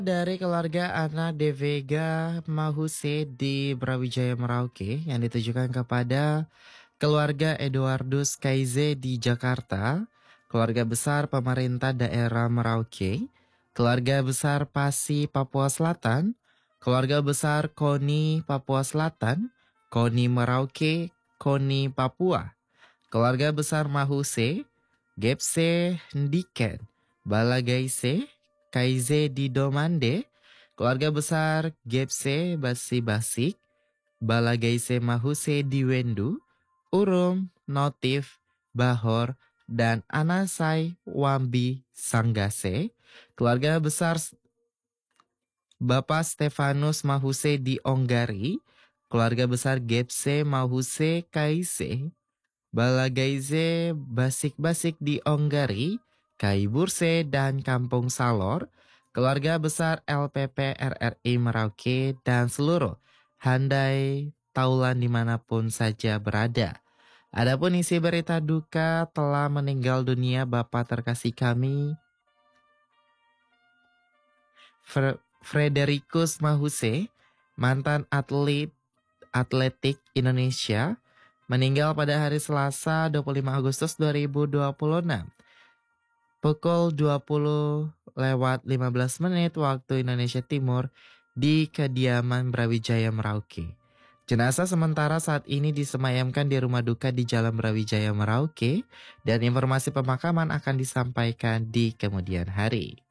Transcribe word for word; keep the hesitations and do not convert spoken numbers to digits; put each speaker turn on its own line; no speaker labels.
Dari keluarga Ana de Vega Mahuse di Brawijaya Merauke yang ditujukan kepada keluarga Eduardus Kaize di Jakarta, keluarga besar pemerintah daerah Merauke, keluarga besar Pasi Papua Selatan, keluarga besar Koni Papua Selatan, Koni Merauke, Koni Papua, keluarga besar Mahuse, Gepse Ndiken, Balagaise, Kaize di Domande, keluarga besar Gepse Basi Basik, Balagaise Mahuse di Wendu, Urum, Notif, Bahor, dan Anasai Wambi Sanggase, keluarga besar Bapak Stefanus Mahuse di Onggari, keluarga besar Gepse Mahuse Kaise, Balagaize Basik-Basik di Onggari, Kaiburse dan Kampung Salor, keluarga besar L P P R R I Merauke, dan seluruh handai taulan dimanapun saja berada. Adapun isi berita duka telah meninggal dunia Bapak terkasih kami, Fre- Fredericus Mahuse, mantan atlet atletik Indonesia, meninggal pada hari Selasa dua puluh lima Agustus dua ribu dua puluh enam. Pukul dua puluh lewat lima belas menit waktu Indonesia Timur di kediaman Brawijaya Merauke. Jenazah sementara saat ini disemayamkan di rumah duka di Jalan Brawijaya Merauke dan informasi pemakaman akan disampaikan di kemudian hari.